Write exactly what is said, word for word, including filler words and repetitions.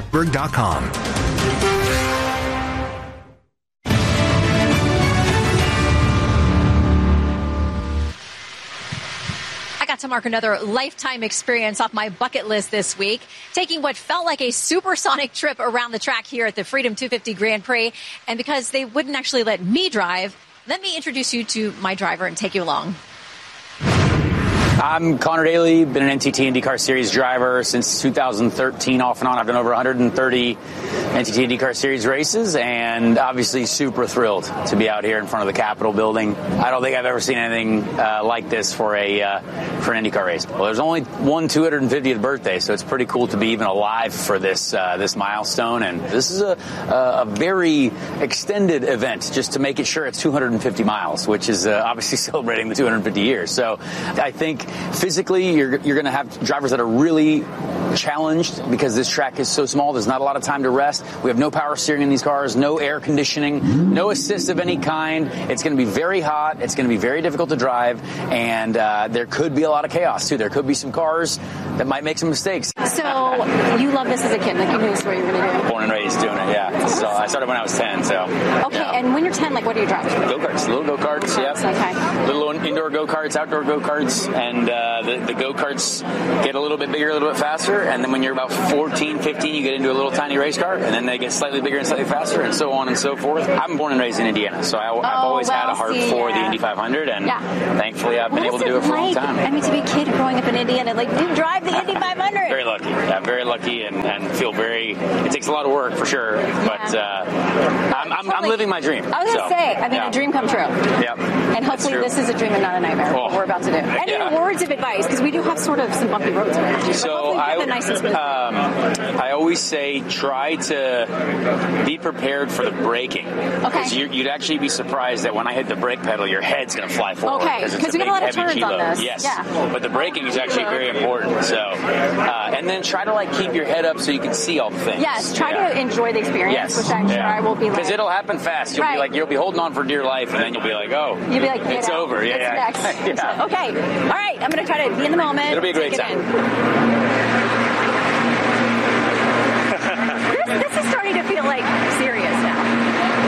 Pittsburgh dot com. I got to mark another lifetime experience off my bucket list this week, taking what felt like a supersonic trip around the track here at the Freedom two fifty Grand Prix. And because they wouldn't actually let me drive, let me introduce you to my driver and take you along. I'm Connor Daly, been an N T T IndyCar Series driver since two thousand thirteen, off and on. I've done over one hundred thirty N T T IndyCar Series races, and obviously super thrilled to be out here in front of the Capitol building. I don't think I've ever seen anything uh, like this for a uh, for an IndyCar race. Well, there's only one two hundred fiftieth birthday, so it's pretty cool to be even alive for this uh, this milestone. And this is a, a, a very extended event, just to make it sure it's two hundred fifty miles, which is uh, obviously celebrating the two hundred fifty years. So I think physically, you're, you're going to have drivers that are really challenged because this track is so small. There's not a lot of time to rest. We have no power steering in these cars, no air conditioning, no assist of any kind. It's going to be very hot. It's going to be very difficult to drive, and uh, there could be a lot of chaos too. There could be some cars that might make some mistakes. So you love this as a kid, like you knew this is what you were going to do. Born and raised doing it, yeah. So I started when I was ten. So okay, yeah. And when you're ten, like what do you drive? Go-karts, little go-karts, yeah. Okay. Little indoor go-karts, outdoor go-karts, and uh, the, the go-karts get a little bit bigger, a little bit faster, and then when you're about fourteen, fifteen, you get into a little tiny race car, and then they get slightly bigger and slightly faster, and so on and so forth. I'm born and raised in Indiana, so I, I've oh, always well, had a heart see, for yeah. the Indy five hundred, and yeah. thankfully I've been what able to do it for like? a long time. I mean, to be a kid growing up in Indiana, like you drive the Indy five hundred. Very lucky, yeah, very lucky, and, and feel very. It takes a lot of work for sure, but uh, I'm, I'm, totally. I'm living my dream. I was gonna so, say, I mean, yeah. a dream come true. Yep. And hopefully this is a dream and not a nightmare. Oh. What we're about to do. Any yeah. words of advice? Because we do have sort of some bumpy roads around here. So I, nice um, I always say try to be prepared for the braking. Okay. Because you, you'd actually be surprised that when I hit the brake pedal, your head's going to fly forward. Okay. Because we got a lot of turns kilo. on this. Yes. Yeah. But the braking is actually very important. So, uh, and then try to like keep your head up so you can see all the things. Yes. Try yeah. to enjoy the experience, yes. which I'm yeah. sure I will be. Because like. it'll happen fast. You'll right. be like you'll be holding on for dear life, and then you'll be like, oh, you'll be like, it's out. over. Yeah. It's yeah. next. yeah. Okay. All right. I'm going to try to be in the moment. It'll be a great Take time. this, this is starting to feel like serious.